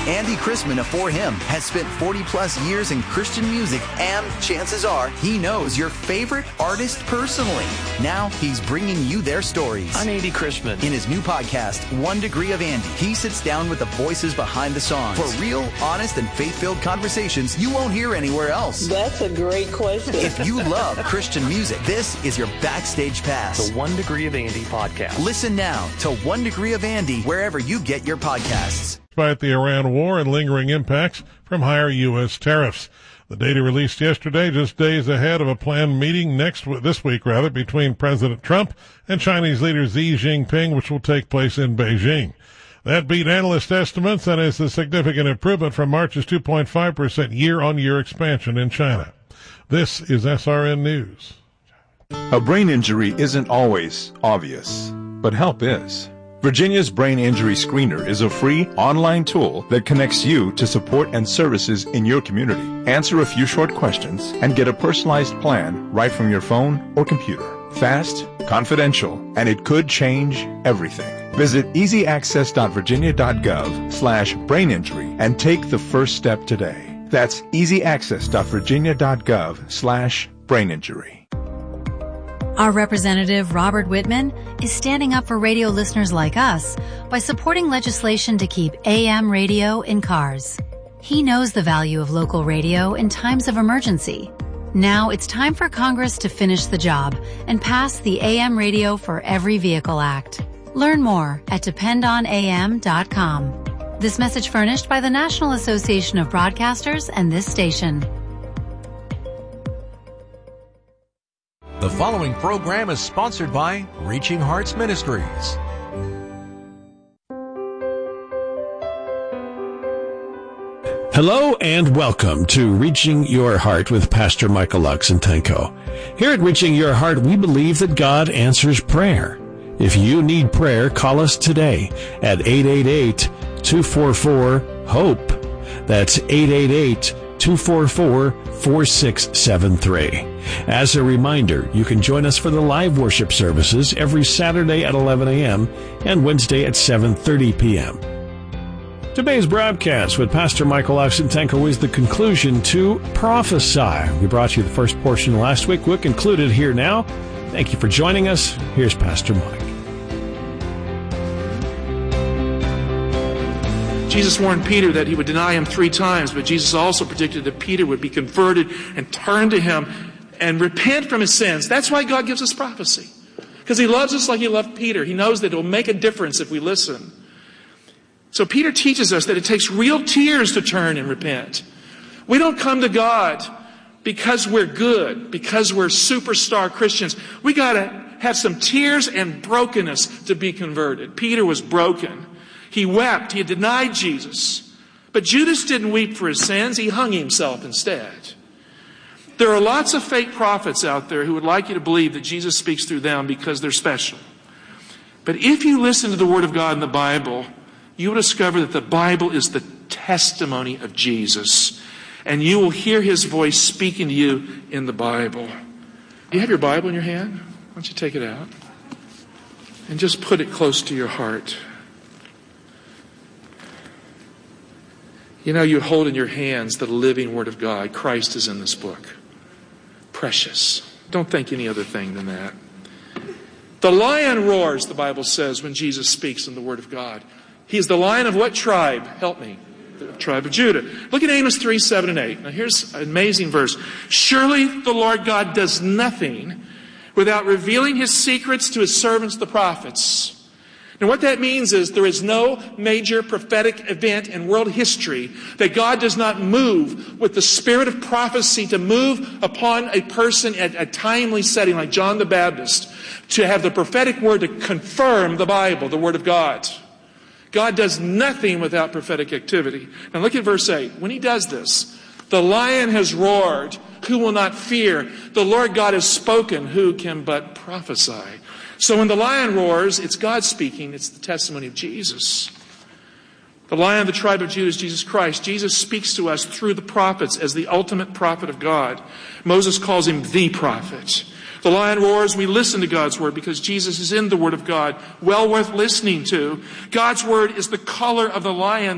Andy Chrisman of For Him has spent 40-plus years in Christian music, and chances are he knows your favorite artist personally. Now he's bringing you their stories. I'm Andy Chrisman. In his new podcast, 1 Degree of Andy, he sits down with the voices behind the songs for real, honest, and faith-filled conversations you won't hear anywhere else. That's a great question. If you love Christian music, this is your backstage pass. The 1 Degree of Andy podcast. Listen now to 1 Degree of Andy wherever you get your podcasts. Despite the Iran war and lingering impacts from higher U.S. tariffs. The data released yesterday, just days ahead of a planned meeting this week, between President Trump and Chinese leader Xi Jinping, which will take place in Beijing. That beat analyst estimates and is a significant improvement from March's 2.5% year-on-year expansion in China. This is SRN News. A brain injury isn't always obvious, but help is. Virginia's Brain Injury Screener is a free online tool that connects you to support and services in your community. Answer a few short questions and get a personalized plan right from your phone or computer. Fast, confidential, and it could change everything. Visit easyaccess.virginia.gov/braininjury and take the first step today. That's easyaccess.virginia.gov/braininjury. Our representative, Robert Whitman, is standing up for radio listeners like us by supporting legislation to keep AM radio in cars. He knows the value of local radio in times of emergency. Now it's time for Congress to finish the job and pass the AM Radio for Every Vehicle Act. Learn more at dependonam.com. This message furnished by the National Association of Broadcasters and this station. The following program is sponsored by Reaching Hearts Ministries. Hello and welcome to Reaching Your Heart with Pastor Michael Oxentenko. Here at Reaching Your Heart, we believe that God answers prayer. If you need prayer, call us today at 888-244-HOPE. That's 888-244-4673. As a reminder, you can join us for the live worship services every Saturday at 11 a.m. and Wednesday at 7:30 p.m. Today's broadcast with Pastor Michael Oxentenko is the conclusion to Prophesy. We brought you the first portion last week. We'll conclude it here now. Thank you for joining us. Here's Pastor Mike. Jesus warned Peter that he would deny him 3 times, but Jesus also predicted that Peter would be converted and turn to him and repent from his sins. That's why God gives us prophecy, because he loves us like he loved Peter. He knows that it will make a difference if we listen. So Peter teaches us that it takes real tears to turn and repent. We don't come to God because we're good, because we're superstar Christians. We got to have some tears and brokenness to be converted. Peter was broken. He wept. He had denied Jesus. But Judas didn't weep for his sins. He hung himself instead. There are lots of fake prophets out there who would like you to believe that Jesus speaks through them because they're special. But if you listen to the Word of God in the Bible, you will discover that the Bible is the testimony of Jesus. And you will hear his voice speaking to you in the Bible. Do you have your Bible in your hand? Why don't you take it out and just put it close to your heart. You know, you hold in your hands the living Word of God. Christ is in this book. Precious. Don't think any other thing than that. The lion roars, the Bible says, when Jesus speaks in the Word of God. He is the lion of what tribe? Help me. The tribe of Judah. Look at Amos 3, 7, and 8. Now here's an amazing verse. Surely the Lord God does nothing without revealing his secrets to his servants, the prophets. Now what that means is there is no major prophetic event in world history that God does not move with the spirit of prophecy to move upon a person at a timely setting like John the Baptist, to have the prophetic word to confirm the Bible, the Word of God. God does nothing without prophetic activity. Now look at verse 8. When he does this, the lion has roared. Who will not fear? The Lord God has spoken. Who can but prophesy? So when the lion roars, it's God speaking. It's the testimony of Jesus. The Lion of the tribe of Judah is Jesus Christ. Jesus speaks to us through the prophets as the ultimate prophet of God. Moses calls him the prophet. The lion roars, we listen to God's word because Jesus is in the word of God. Well worth listening to. God's word is the color of the lion